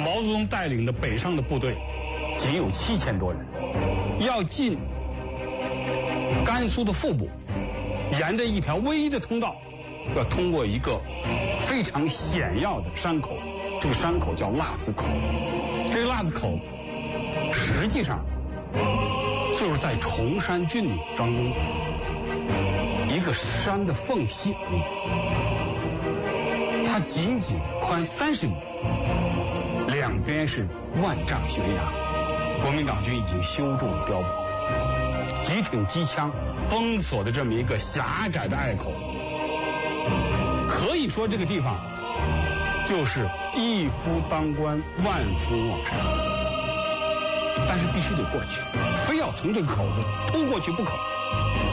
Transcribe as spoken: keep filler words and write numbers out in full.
毛泽东带领的北上的部队仅有七千多人，要进甘肃的腹部，沿着一条唯一的通道，要通过一个非常险要的山口，这个山口叫腊子口。这个腊子口实际上就是在崇山峻岭当中一个山的缝隙里，它仅仅宽三十米，两边是万丈悬崖。国民党军已经修筑了碉堡，几挺机枪封锁的这么一个狭窄的隘口，可以说这个地方就是一夫当关，万夫莫开。但是必须得过去，非要从这个口子突过去不可。